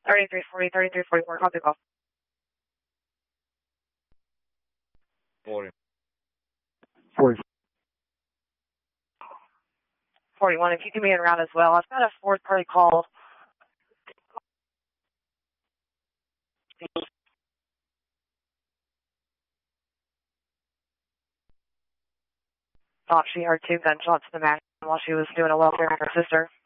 3340, 3344, copy call. 40. 41, if you can be en route as well. I've got a fourth party call. Thought she heard 2 gunshots in the back while she was doing a welfare with her sister.